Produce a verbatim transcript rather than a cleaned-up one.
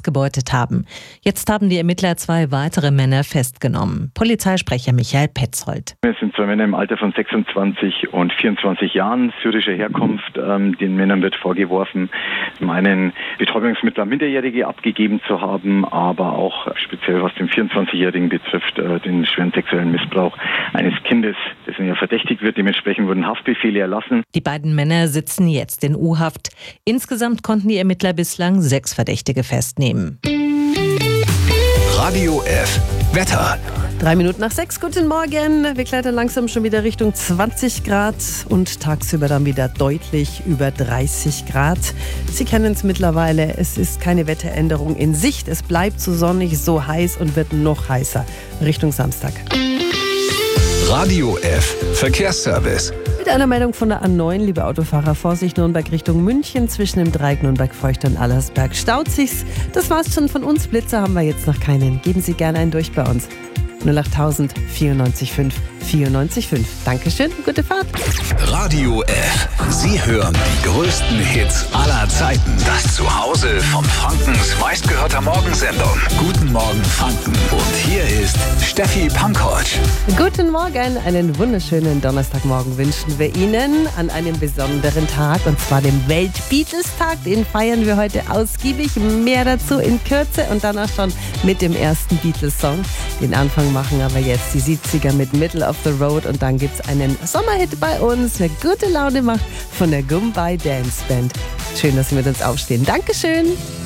ausgebeutet haben. Jetzt haben die Ermittler zwei weitere Männer festgenommen. Polizeisprecher Michael Petzold. Es sind zwei Männer im Alter von sechsundzwanzig und vierundzwanzig Jahren syrischer Herkunft. Den Männern wird vorgeworfen, zum einen Betäubungsmittel an Minderjährige abgegeben zu haben, aber auch speziell was den vierundzwanzigjährigen betrifft, den schweren sexuellen Missbrauch eines Kindes, dessen ja verdächtigt wird. Dementsprechend wurden Haftbefehle erlassen. Die beiden Männer sitzen jetzt in U-Haft. Insgesamt konnten die Ermittler bislang sechs Verdächtige festnehmen. Radio F. Wetter. Drei Minuten nach sechs, guten Morgen. Wir klettern langsam schon wieder Richtung zwanzig Grad und tagsüber dann wieder deutlich über dreißig Grad. Sie kennen es mittlerweile, es ist keine Wetteränderung in Sicht. Es bleibt so sonnig, so heiß und wird noch heißer Richtung Samstag. Radio F. Verkehrsservice. Mit einer Meldung von der A neun, liebe Autofahrer, Vorsicht Nürnberg Richtung München, zwischen dem Dreieck Nürnberg-Feucht und Allersberg staut sich's. Das war's schon von uns, Blitzer haben wir jetzt noch keinen. Geben Sie gerne einen durch bei uns. null acht tausend vierundneunzig fünf vierundneunzig fünf. Dankeschön, gute Fahrt. Radio F. Sie hören die größten Hits aller Zeiten. Das Zuhause von Frankens meistgehörter Morgensendung. Guten Morgen Franken. Und hier ist Steffi Pankovic. Guten Morgen, einen wunderschönen Donnerstagmorgen wünschen wir Ihnen an einem besonderen Tag, und zwar dem Welt-Beatles-Tag. Den feiern wir heute ausgiebig. Mehr dazu in Kürze und dann auch schon mit dem ersten Beatles-Song. Den Anfang machen aber jetzt die siebziger mit Middle of the Road und dann gibt's einen Sommerhit bei uns, der gute Laune macht, von der Gumbay Dance Band. Schön, dass Sie mit uns aufstehen. Dankeschön.